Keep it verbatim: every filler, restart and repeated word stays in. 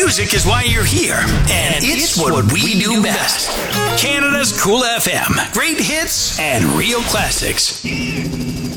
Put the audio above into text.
Music is why you're here, and it's what we do best. Canada's Cool F M. Great hits and real classics.